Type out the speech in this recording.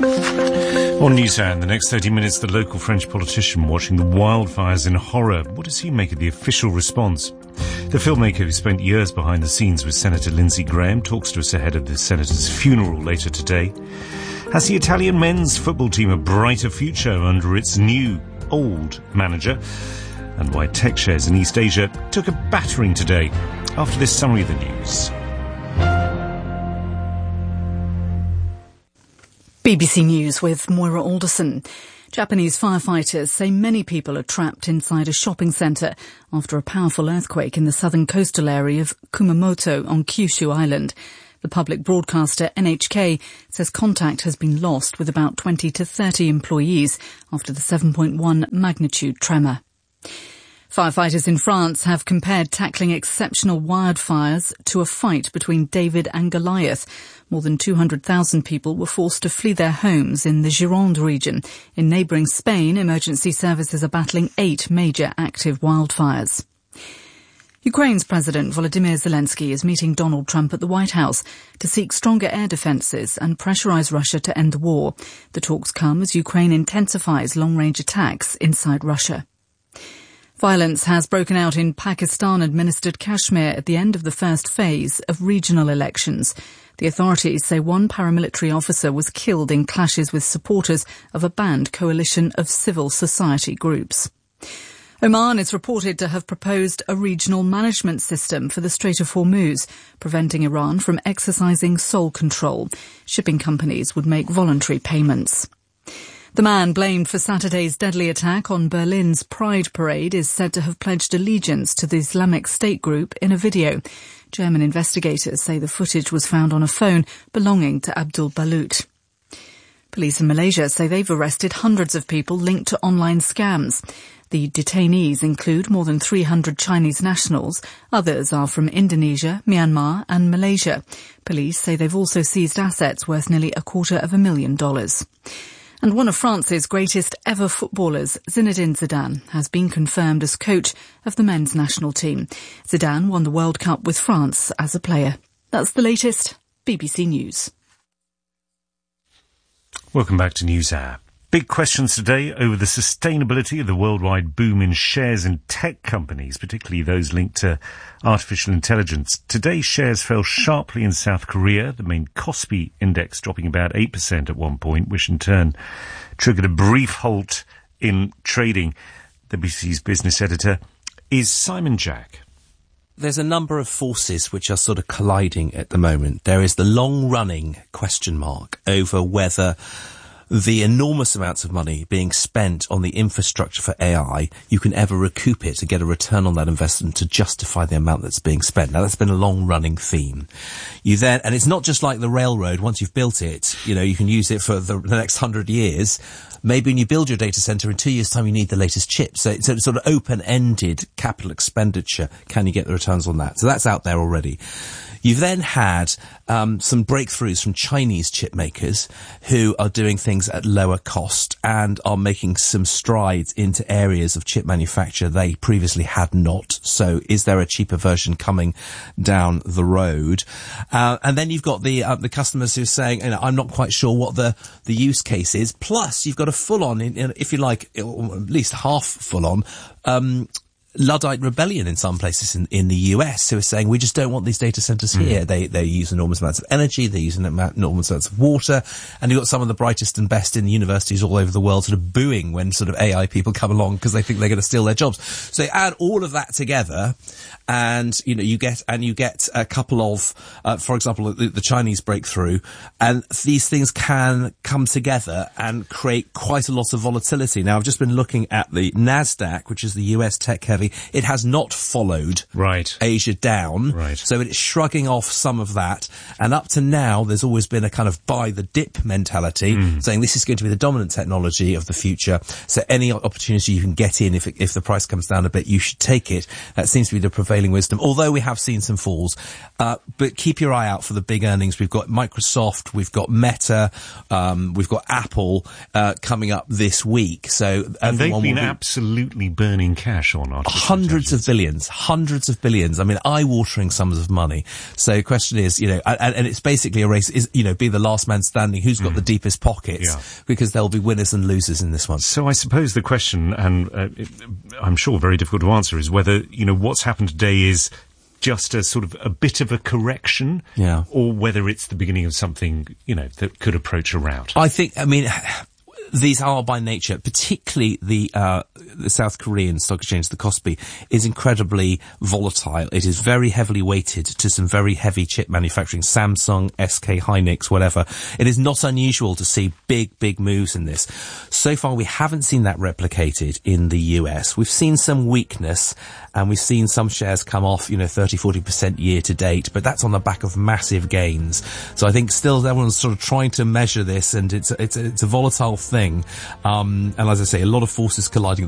On Newshour, in the next 30 minutes, the local French politician watching the wildfires in horror. What does he make of the official response? The filmmaker who spent years behind the scenes with Senator Lindsey Graham talks to us ahead of the senator's funeral later today. Has the Italian men's football team a brighter future under its new, old manager? And why tech shares in East Asia took a battering today. After this summary of the news. BBC News with Moira Alderson. Japanese firefighters say many people are trapped inside a shopping centre after a powerful earthquake in the southern coastal area of Kumamoto on Kyushu Island. The public broadcaster NHK says contact has been lost with about 20 to 30 employees after the 7.1 magnitude tremor. Firefighters in France have compared tackling exceptional wildfires to a fight between David and Goliath. More than 200,000 people were forced to flee their homes in the Gironde region. In neighbouring Spain, emergency services are battling 8 major active wildfires. Ukraine's President Volodymyr Zelensky is meeting Donald Trump at the White House to seek stronger air defences and pressurise Russia to end the war. The talks come as Ukraine intensifies long-range attacks inside Russia. Violence has broken out in Pakistan-administered Kashmir at the end of the first phase of regional elections. The authorities say one paramilitary officer was killed in clashes with supporters of a banned coalition of civil society groups. Oman is reported to have proposed a regional management system for the Strait of Hormuz, preventing Iran from exercising sole control. Shipping companies would make voluntary payments. The man blamed for Saturday's deadly attack on Berlin's Pride Parade is said to have pledged allegiance to the Islamic State group in a video. German investigators say the footage was found on a phone belonging to Abdul Balut. Police in Malaysia say they've arrested hundreds of people linked to online scams. The detainees include more than 300 Chinese nationals. Others are from Indonesia, Myanmar and Malaysia. Police say they've also seized assets worth nearly $250,000. And one of France's greatest ever footballers, Zinedine Zidane, has been confirmed as coach of the men's national team. Zidane won the World Cup with France as a player. That's the latest. BBC News. Welcome back to NewsHour. Big questions today over the sustainability of the worldwide boom in shares in tech companies, particularly those linked to artificial intelligence. Today, shares fell sharply in South Korea, the main Kospi index dropping about 8% at one point, which in turn triggered a brief halt in trading. The BBC's business editor is Simon Jack. There's a number of forces which are sort of colliding at the moment. There is the long-running question mark over whether the enormous amounts of money being spent on the infrastructure for AI, you can ever recoup it to get a return on that investment to justify the amount that's being spent. Now, that's been a long-running theme. And it's not just like the railroad. Once you've built it, you can use it for the next 100 years. Maybe when you build your data center in 2 years' time, you need the latest chip. So it's a sort of open-ended capital expenditure. Can you get the returns on that? So that's out there already. You've then had some breakthroughs from Chinese chip makers who are doing things at lower cost and are making some strides into areas of chip manufacture they previously had not. So is there a cheaper version coming down the road? And then you've got the customers who are saying, I'm not quite sure what the use case is. Plus, you've got a full-on, if you like, or at least half full-on, Luddite rebellion in some places in the US who are saying we just don't want these data centers here. They use enormous amounts of energy, they use enormous amounts of water, and you've got some of the brightest and best in the universities all over the world sort of booing when sort of AI people come along because they think they're going to steal their jobs. So you add all of that together and you get a couple of for example the Chinese breakthrough, and these things can come together and create quite a lot of volatility. Now I've just been looking at the Nasdaq, which is the US tech heavy. It has not followed Asia down, so it's shrugging off some of that. And up to now, there's always been a kind of buy the dip mentality, saying this is going to be the dominant technology of the future. So any opportunity you can get in, if the price comes down a bit, you should take it. That seems to be the prevailing wisdom. Although we have seen some falls, but keep your eye out for the big earnings. We've got Microsoft, we've got Meta, we've got Apple coming up this week. So and they've been absolutely burning cash on artificial hundreds of billions. I mean, eye-watering sums of money. So the question is, you know, and it's basically a race, is, you know, be the last man standing, who's got the deepest pockets, because there'll be winners and losers in this one. So I suppose the question, and I'm sure very difficult to answer, is whether, you know, what's happened today is just a sort of a bit of a correction, or whether it's the beginning of something, you know, that could approach a rout. I mean, these are by nature, particularly the South Korean stock exchange, the Kospi, is incredibly volatile. It is very heavily weighted to some very heavy chip manufacturing, Samsung, SK Hynix, whatever. It is not unusual to see big moves in this. So far, we haven't seen that replicated in the US. We've seen some weakness, and we've seen some shares come off, you know, 30-40% year to date, but that's on the back of massive gains. So I think still everyone's sort of trying to measure this, and it's a volatile thing. And as I say, a lot of forces colliding.